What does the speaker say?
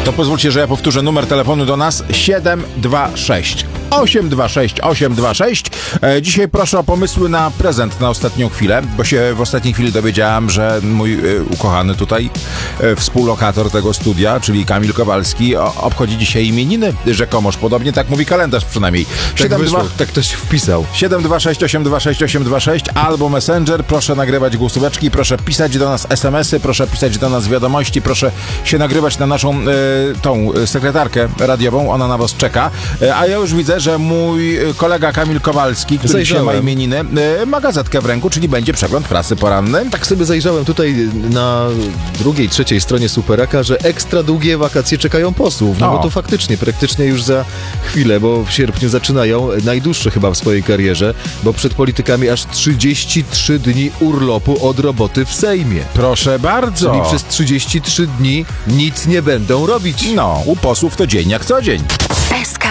To pozwólcie, że ja powtórzę numer telefonu do nas 726 826 826. Dzisiaj proszę o pomysły na prezent na ostatnią chwilę, bo się w ostatniej chwili dowiedziałem, że mój ukochany tutaj współlokator tego studia, czyli Kamil Kowalski, obchodzi dzisiaj imieniny, rzekomoż. Podobnie tak mówi kalendarz przynajmniej. Tak ktoś wpisał. 726 826 826 albo Messenger. Proszę nagrywać głosóweczki, proszę pisać do nas SMS-y, proszę pisać do nas wiadomości, proszę się nagrywać na naszą tą sekretarkę radiową, ona na was czeka. A ja już widzę, że mój kolega Kamil Kowalski, który dzisiaj ma imieniny, ma gazetkę w ręku, czyli będzie przegląd prasy poranny. Tak sobie zajrzałem tutaj na drugiej, trzeciej stronie Superaka, że ekstra długie wakacje czekają posłów. No bo to faktycznie, praktycznie już za chwilę, bo w sierpniu zaczynają najdłuższe chyba w swojej karierze, bo przed politykami aż 33 dni urlopu od roboty w Sejmie. Proszę bardzo. Czyli przez 33 dni nic nie będą robić. No, u posłów to dzień jak co dzień. SK